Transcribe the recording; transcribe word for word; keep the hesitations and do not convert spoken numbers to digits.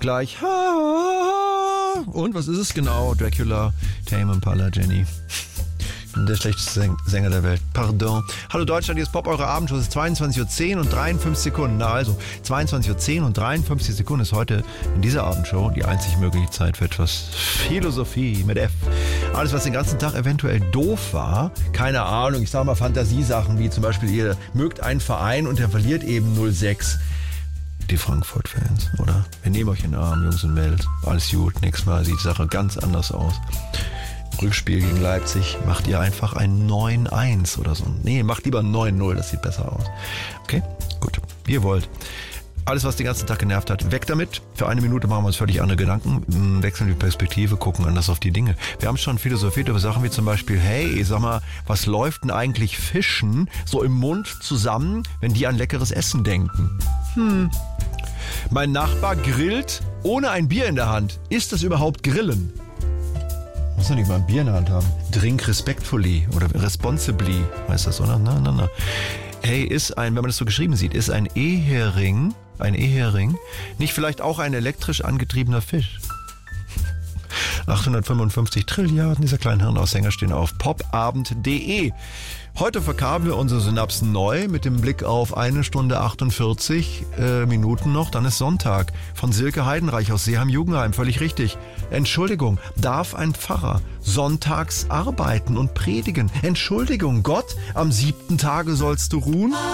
gleich. Und was ist es genau? Dracula, Tame Impala, Jenny. Der schlechteste Säng- Sänger der Welt. Pardon. Hallo Deutschland, hier ist Pop, eure Abendshow. Es ist zweiundzwanzig Uhr zehn und dreiundfünfzig Sekunden. Na also, zweiundzwanzig Uhr zehn und dreiundfünfzig Sekunden ist heute in dieser Abendshow die einzig mögliche Zeit für etwas Philosophie mit F. Alles, was den ganzen Tag eventuell doof war, keine Ahnung, ich sag mal Fantasiesachen, wie zum Beispiel ihr mögt einen Verein und der verliert eben null sechs. Die Frankfurt-Fans, oder? Wir nehmen euch in den Arm, Jungs und Mädels. Alles gut, nächstes Mal sieht die Sache ganz anders aus. Rückspiel gegen Leipzig macht ihr einfach ein neun eins oder so. Nee, macht lieber ein neun null, das sieht besser aus. Okay, gut, wie ihr wollt. Alles, was den ganzen Tag genervt hat, weg damit. Für eine Minute machen wir uns völlig andere Gedanken, wechseln die Perspektive, gucken anders auf die Dinge. Wir haben schon philosophiert über Sachen wie zum Beispiel, hey, sag mal, was läuft denn eigentlich Fischen so im Mund zusammen, wenn die an leckeres Essen denken? Hm. Mein Nachbar grillt ohne ein Bier in der Hand. Ist das überhaupt Grillen? Muss doch nicht mal ein Bier in der Hand haben. Drink respectfully oder responsibly, heißt das, oder? Na, na, na. Hey, ist ein, wenn man das so geschrieben sieht, ist ein E-Hering, ein E-Hering, nicht vielleicht auch ein elektrisch angetriebener Fisch? achthundertfünfundfünfzig Trilliarden dieser kleinen Hirnaushänger stehen auf popabend punkt de. Heute verkabeln wir unsere Synapsen neu mit dem Blick auf eine Stunde achtundvierzig äh, Minuten noch. Dann ist Sonntag. Von Silke Heidenreich aus Seeheim-Jugendheim. Völlig richtig. Entschuldigung, darf ein Pfarrer sonntags arbeiten und predigen? Entschuldigung, Gott, am siebten Tage sollst du ruhen?